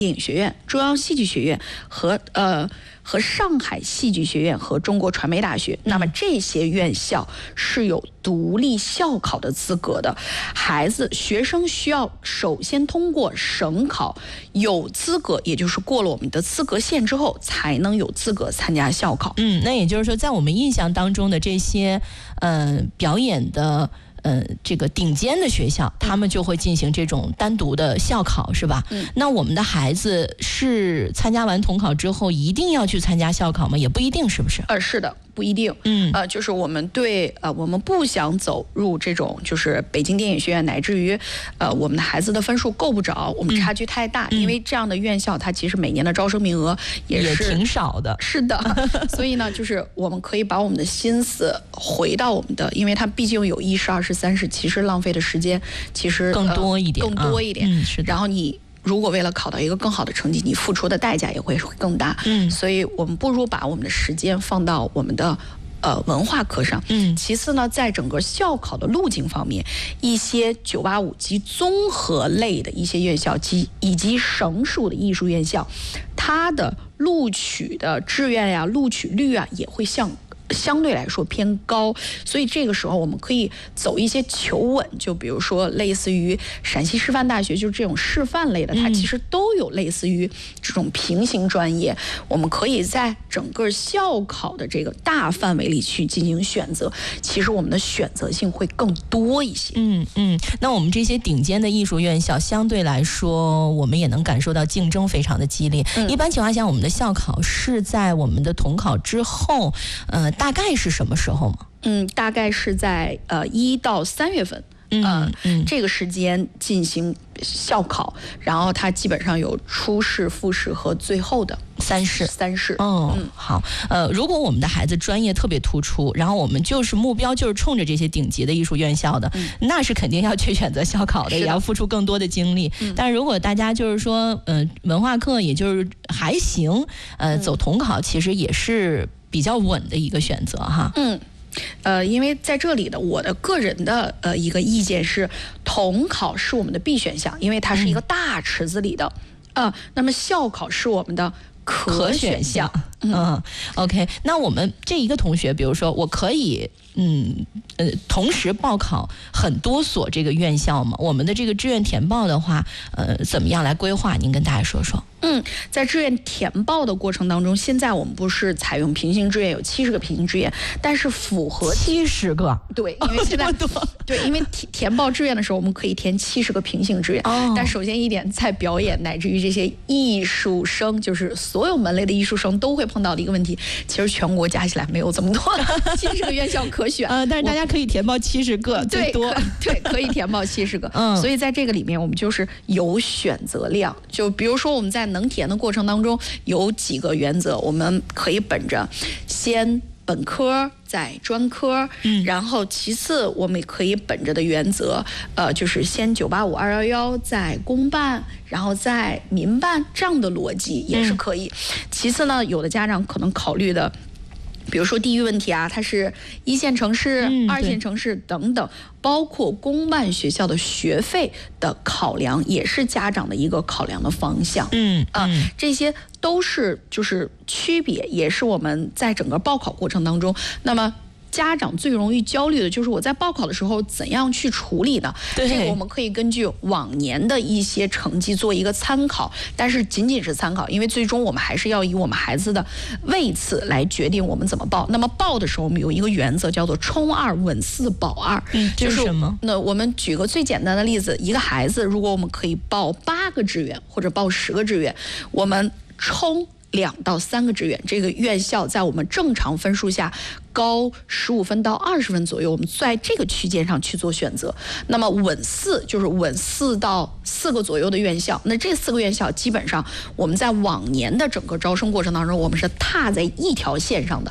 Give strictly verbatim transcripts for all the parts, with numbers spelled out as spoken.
电影学院、中央戏剧学院和呃和上海戏剧学院和中国传媒大学。那么这些院校是有独立校考的资格的，孩子学生需要首先通过省考，有资格，也就是过了我们的资格线之后，才能有资格参加校考。 嗯，那也就是说，在我们印象当中的这些呃表演的。呃，这个顶尖的学校，他们就会进行这种单独的校考，是吧？嗯。那我们的孩子是参加完统考之后，一定要去参加校考吗？也不一定，是不是？ 呃，是的。不一定，嗯，呃，就是我们对呃，我们不想走入这种就是北京电影学院，乃至于呃，我们的孩子的分数够不着，我们差距太大，嗯、因为这样的院校它其实每年的招生名额也是也挺少的， 是的，所以呢，就是我们可以把我们的心思回到我们的，因为它毕竟有一试、二试、三试，其实浪费的时间其实更多一点， 呃、更多一点， 啊嗯、是的。 然后你。如果为了考到一个更好的成绩，你付出的代价也会更大。嗯，所以我们不如把我们的时间放到我们的呃文化课上。嗯，其次呢，在整个校考的路径方面，一些九八五及综合类的一些院校及以及省属的艺术院校，它的录取的志愿呀、录取率啊也会向。相对来说偏高，所以这个时候我们可以走一些求稳，就比如说类似于陕西师范大学，就是这种师范类的，它其实都有类似于这种平行专业，我们可以在整个校考的这个大范围里去进行选择，其实我们的选择性会更多一些。 嗯嗯，那我们这些顶尖的艺术院校，相对来说，我们也能感受到竞争非常的激烈。嗯、一般情况下，我们的校考是在我们的统考之后，呃。大概是什么时候吗？ 嗯，大概是在呃一到三月份， 嗯、呃、嗯， 这个时间进行校考，然后它基本上有初试、复试和最后的三试。 三试， 哦，嗯，好，呃，如果我们的孩子专业特别突出，然后我们就是目标就是冲着这些顶级的艺术院校的，嗯、那是肯定要去选择校考的，也要付出更多的精力。嗯、但是如果大家就是说，呃，文化课也就是还行，呃，走统考其实也是。比较稳的一个选择哈， 嗯，呃，因为在这里的我的个人的呃一个意见是，统考是我们的必选项，因为它是一个大池子里的，嗯、呃，那么校考是我们的可选项。 嗯, 嗯 ，OK， 那我们这一个同学，比如说我可以嗯呃同时报考很多所这个院校吗？我们的这个志愿填报的话，呃，怎么样来规划？您跟大家说说。 嗯，在志愿填报的过程当中，现在我们不是采用平行志愿，有七十个平行志愿，但是符合七十个， 对，因为现在、 哦、 对，因为填填报志愿的时候，我们可以填七十个平行志愿。哦、但首先一点，在表演乃至于这些艺术生，就是所有门类的艺术生都会碰到的一个问题，其实全国加起来没有这么多，七十个院校可选。 呃，但是大家可以填报七十个，最多对，可以填报七十个。嗯，所以在这个里面，我们就是有选择量，就比如说我们在能填的过程当中有几个原则，我们可以本着先本科再专科，嗯，然后其次我们也可以本着的原则，呃，就是先九八五二幺幺再公办，然后再民办，这样的逻辑也是可以。嗯、其次呢，有的家长可能考虑的。比如说地域问题啊，它是一线城市、嗯、二线城市等等，包括公办学校的学费的考量，也是家长的一个考量的方向。嗯啊、呃，这些都是就是区别，也是我们在整个报考过程当中，那么。家长最容易焦虑的就是我在报考的时候怎样去处理呢？这个我们可以根据往年的一些成绩做一个参考，但是仅仅是参考，因为最终我们还是要以我们孩子的位次来决定我们怎么报。那么报的时候，我们有一个原则叫做冲二稳四保二。 嗯，这是什么？ 那我们举个最简单的例子，一个孩子如果我们可以报八个志愿或者报十个志愿，我们冲两到三个志愿，这个院校在我们正常分数下高十五分到二十分左右，我们在这个区间上去做选择。那么稳四就是稳四到四个左右的院校，那这四个院校基本上我们在往年的整个招生过程当中，我们是踏在一条线上的。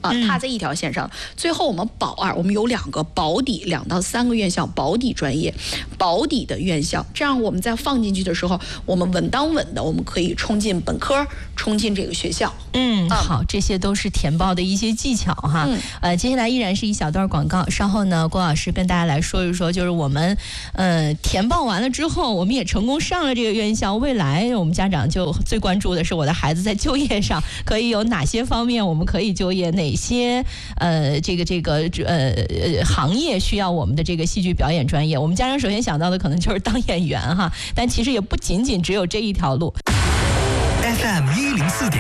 啊，踏在一条线上。最后我们保二，我们有两个保底，两到三个院校保底专业，保底的院校，这样我们在放进去的时候，我们稳当稳的，我们可以冲进本科，冲进这个学校。 嗯，好，这些都是填报的一些技巧哈。嗯、呃，接下来依然是一小段广告，稍后呢，郭老师跟大家来说一说，就是我们呃填报完了之后，我们也成功上了这个院校，未来我们家长就最关注的是我的孩子在就业上可以有哪些方面我们可以就业，哪些呃这个这个呃呃行业需要我们的这个戏剧表演专业。我们家长首先想到的可能就是当演员哈，但其实也不仅仅只有这一条路。 F M 一零四点